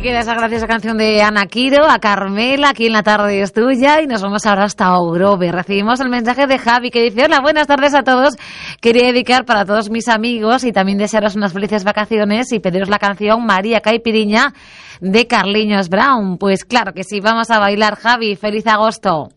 queda esa graciosa canción de Ana Quiro, a Carmela, aquí en La Tarde es Tuya, y nos vamos ahora hasta Ogrove. Recibimos el mensaje de Javi que dice: hola, buenas tardes a todos. Quería dedicar para todos mis amigos y también desearos unas felices vacaciones y pediros la canción María Caipiriña de Carliños Brown. Pues claro que sí, vamos a bailar, Javi. Feliz agosto.